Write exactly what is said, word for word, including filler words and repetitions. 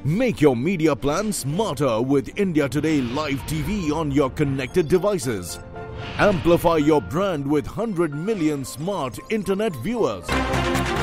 Make your media plan smarter with India Today Live T V on your connected devices. Amplify your brand with one hundred million smart internet viewers.